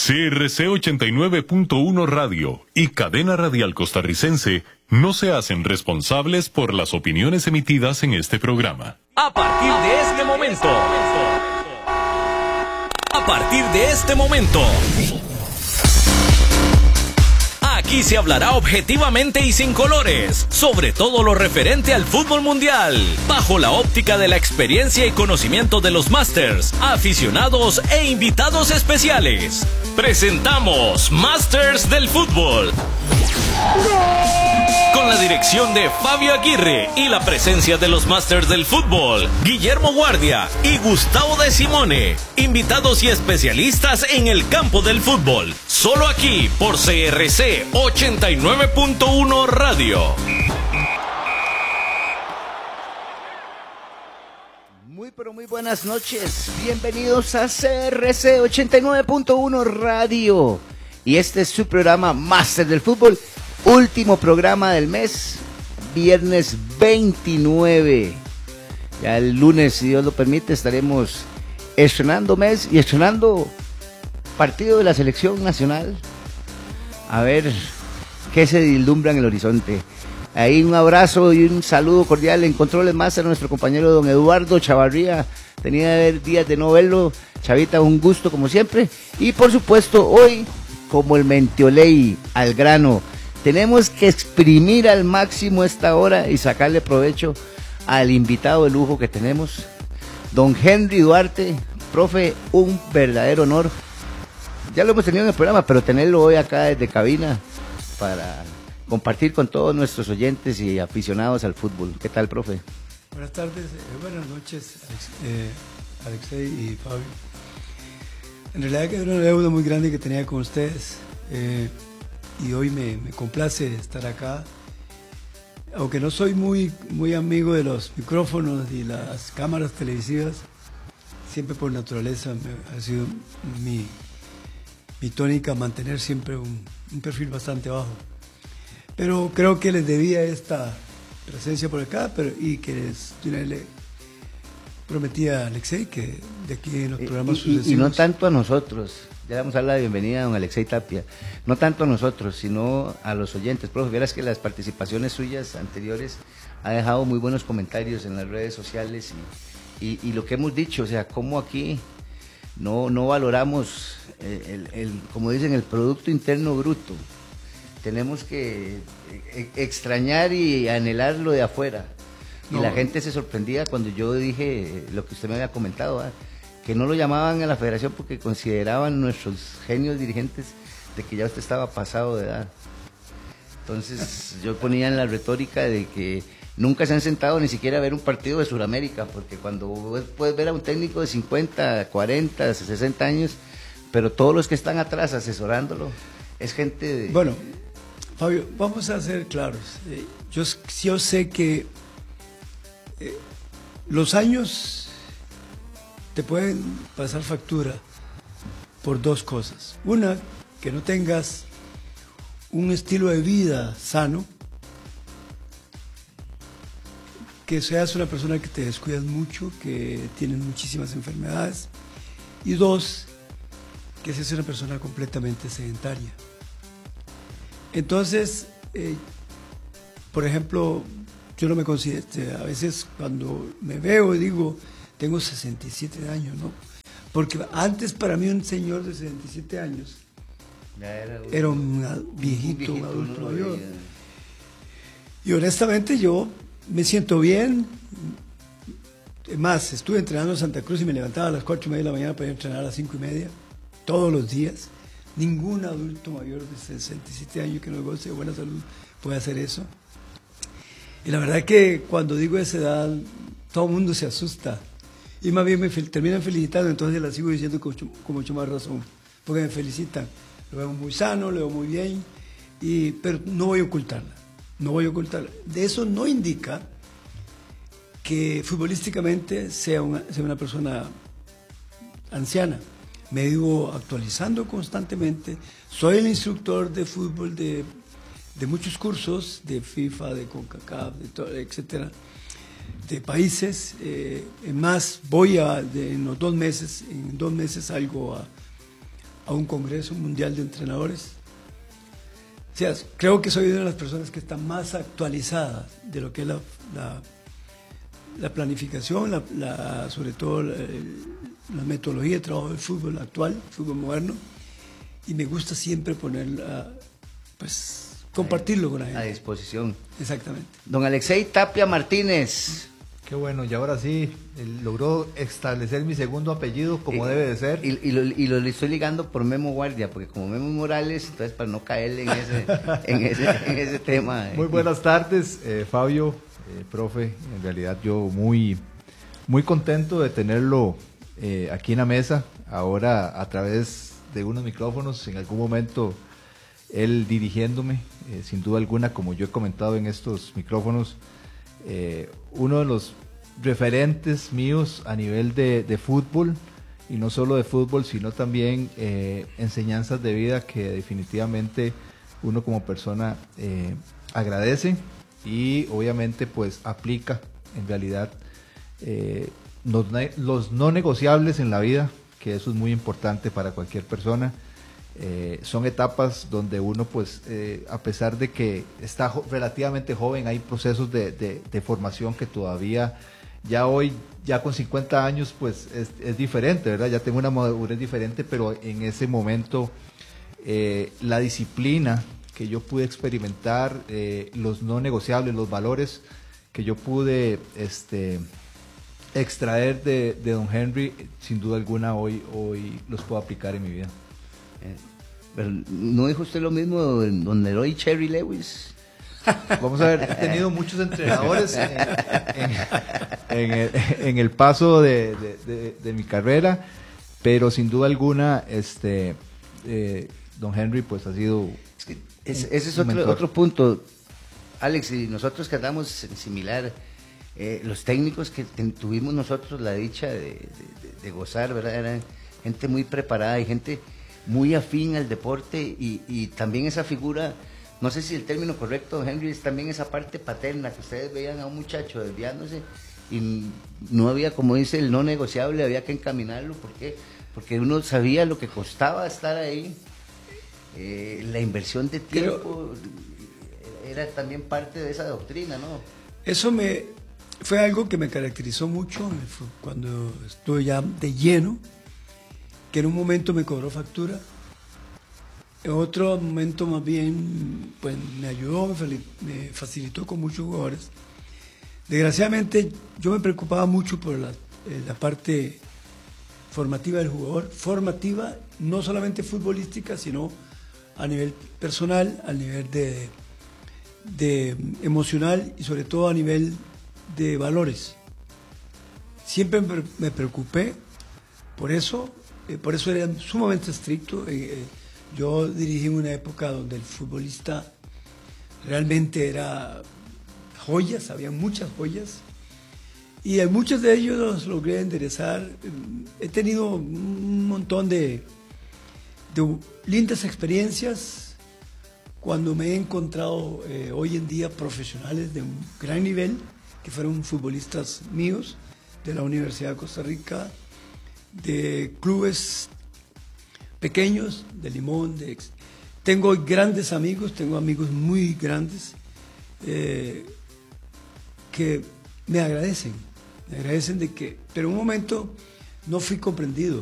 CRC 89.1 Radio y Cadena Radial Costarricense no se hacen responsables por las opiniones emitidas en este programa. A partir de este momento, aquí se hablará objetivamente y sin colores sobre todo lo referente al fútbol mundial, bajo la óptica de la experiencia y conocimiento de los Masters, aficionados e invitados especiales. Presentamos Masters del Fútbol. Con la dirección de Fabio Aguirre y la presencia de los Masters del Fútbol, Guillermo Guardia y Gustavo de Simone, invitados y especialistas en el campo del fútbol, solo aquí por CRC 89.1 Radio. Muy buenas noches, bienvenidos a CRC 89.1 Radio. Y este es su programa Masters del Fútbol. Último programa del mes, viernes 29. Ya el lunes, si Dios lo permite, estaremos estrenando mes y estrenando partido de la selección nacional. A ver qué se vislumbra en el horizonte. Ahí un abrazo y un saludo cordial en Controles Master a nuestro compañero don Eduardo Chavarría. Tenía días de no verlo. Chavita, un gusto como siempre. Y por supuesto, hoy, como el Mentioley al grano, tenemos que exprimir al máximo esta hora y sacarle provecho al invitado de lujo que tenemos, don Henry Duarte. Profe, un verdadero honor. Ya lo hemos tenido en el programa, pero tenerlo hoy acá desde cabina para compartir con todos nuestros oyentes y aficionados al fútbol. ¿Qué tal, profe? Buenas tardes, buenas noches, Alexei y Fabio. En realidad que era una deuda muy grande que tenía con ustedes. Y hoy me complace estar acá, aunque no soy muy amigo de los micrófonos y las cámaras televisivas. Siempre por naturaleza ha sido mi tónica mantener siempre un perfil bastante bajo, pero creo que les debía esta presencia por acá, y que le prometí a Alexei que de aquí en los programas sucesivos. Y no tanto a nosotros. Ya vamos a dar la bienvenida a don Alexei Tapia. No tanto a nosotros, sino a los oyentes. Profe, verás que las participaciones suyas anteriores ha dejado muy buenos comentarios en las redes sociales y lo que hemos dicho, o sea, cómo aquí no valoramos como dicen, el Producto Interno Bruto. Tenemos que extrañar y anhelar lo de afuera. Y la gente se sorprendía cuando yo dije lo que usted me había comentado, que no lo llamaban a la federación porque consideraban nuestros genios dirigentes de que ya usted estaba pasado de edad. Entonces yo ponía en la retórica de que nunca se han sentado ni siquiera a ver un partido de Sudamérica, porque cuando puedes ver a un técnico de 50, 40, 60 años, pero todos los que están atrás asesorándolo es gente de... Bueno, Fabio, vamos a ser claros. Yo sé que los años te pueden pasar factura por dos cosas. Una, que no tengas un estilo de vida sano, que seas una persona que te descuidas mucho, que tienes muchísimas enfermedades. Y dos, que seas una persona completamente sedentaria. Entonces, por ejemplo, yo no me considero, a veces cuando me veo digo, tengo 67 años, ¿no? Porque antes para mí un señor de 67 años era un viejito, un adulto mayor. Y honestamente yo me siento bien. Más, estuve entrenando en Santa Cruz y me levantaba a las 4:30 de la mañana para ir a entrenar a las 5:30, todos los días. Ningún adulto mayor de 67 años que no goce de buena salud puede hacer eso. Y la verdad que cuando digo esa edad, todo el mundo se asusta. Y más bien me terminan felicitando, entonces la sigo diciendo con mucho más razón, porque me felicitan. Lo veo muy sano, lo veo muy bien, pero no voy a ocultarla. De eso no indica que futbolísticamente sea una persona anciana. Me vivo actualizando constantemente. Soy el instructor de fútbol de muchos cursos, de FIFA, de CONCACAF, etcétera, de países. Más voy en 2 meses salgo a un Congreso Mundial de Entrenadores. O sea, creo que soy una de las personas que está más actualizada de lo que es la planificación, sobre todo la metodología de trabajo del fútbol actual, fútbol moderno, y me gusta siempre compartirlo con la gente. A disposición. Exactamente. Don Alexei Tapia Martínez. Qué bueno, y ahora sí, logró establecer mi segundo apellido como debe de ser. Y lo estoy ligando por Memo Guardia, porque como Memo Morales, entonces para no caerle en ese tema. Muy buenas tardes, Fabio, profe. En realidad yo muy contento de tenerlo aquí en la mesa, ahora a través de unos micrófonos, en algún momento él dirigiéndome, sin duda alguna, como yo he comentado en estos micrófonos, uno de los referentes míos a nivel de fútbol, y no solo de fútbol, sino también enseñanzas de vida que definitivamente uno como persona agradece y obviamente pues aplica en realidad los no negociables en la vida, que eso es muy importante para cualquier persona. Son etapas donde uno pues a pesar de que está relativamente joven, hay procesos de formación que todavía ya hoy, ya con 50 años pues es diferente, ¿verdad? Ya tengo una madurez diferente, pero en ese momento la disciplina que yo pude experimentar, los no negociables, los valores que yo pude extraer de don Henry, sin duda alguna hoy los puedo aplicar en mi vida. Pero ¿no dijo usted lo mismo don Leroy Cherry Lewis? Vamos a ver, he tenido muchos entrenadores en el paso de mi carrera, pero sin duda alguna don Henry pues ha sido ese es otro punto, Alex, y nosotros que andamos similar, los técnicos que tuvimos nosotros la dicha de gozar, ¿verdad? Eran gente muy preparada y gente muy afín al deporte, y también esa figura, no sé si el término correcto, Henry, es también esa parte paterna, que ustedes veían a un muchacho desviándose y no había, como dice, el no negociable, había que encaminarlo. ¿Por qué? Porque uno sabía lo que costaba estar ahí, la inversión de tiempo era también parte de esa doctrina, ¿no? Eso fue algo que me caracterizó mucho cuando estuve ya de lleno, que en un momento me cobró factura, en otro momento más bien pues me ayudó, me facilitó con muchos jugadores. Desgraciadamente yo me preocupaba mucho por la parte formativa del jugador, formativa no solamente futbolística, sino a nivel personal, a nivel de emocional y sobre todo a nivel de valores. Siempre me preocupé por eso era sumamente estricto. Yo dirigí en una época donde el futbolista realmente era joyas, había muchas joyas, y a muchos de ellos los logré enderezar. He tenido un montón de lindas experiencias cuando me he encontrado hoy en día profesionales de un gran nivel, que fueron futbolistas míos de la Universidad de Costa Rica, de clubes pequeños, de Limón, tengo grandes amigos, tengo amigos muy grandes que me agradecen de que, pero en un momento no fui comprendido.